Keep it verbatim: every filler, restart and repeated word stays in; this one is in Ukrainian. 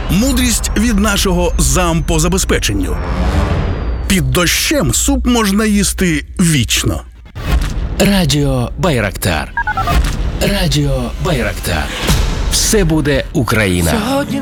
Мудрість від нашого зам по забезпеченню. Під дощем суп можна їсти вічно. Радіо Байрактар. Радіо Байрактар. Все буде Україна.